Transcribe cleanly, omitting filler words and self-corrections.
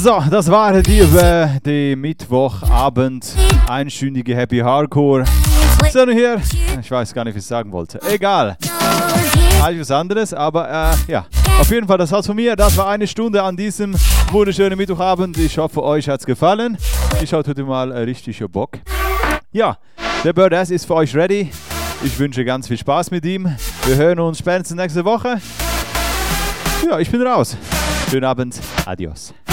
So, das war die Mittwochabend einstündige Happy Hardcore. So, hier, ich weiß gar nicht, was ich sagen wollte. Egal. Eigentlich was anderes, aber ja. Auf jeden Fall, das war's von mir. Das war eine Stunde an diesem wunderschönen Mittwochabend. Ich hoffe, euch hat's gefallen. Ich hatte heute mal richtig Bock. Ja, der Bird ist für euch ready. Ich wünsche ganz viel Spaß mit ihm. Wir hören uns spätestens nächste Woche. Ja, ich bin raus. Schönen Abend. Adios.